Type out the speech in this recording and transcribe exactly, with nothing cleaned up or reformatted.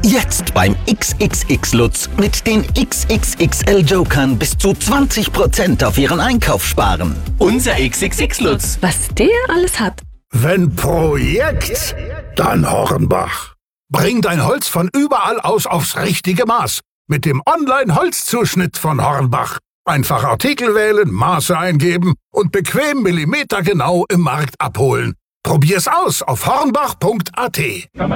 Jetzt beim X X X Lutz mit den X X X L Jokern bis zu zwanzig Prozent auf Ihren Einkauf sparen. Unser X X X Lutz. Was der alles hat. Wenn Projekt, dann Hornbach. Bring dein Holz von überall aus aufs richtige Maß. Mit dem Online-Holzzuschnitt von Hornbach. Einfach Artikel wählen, Maße eingeben und bequem millimetergenau im Markt abholen. Probier's aus auf hornbach punkt a t.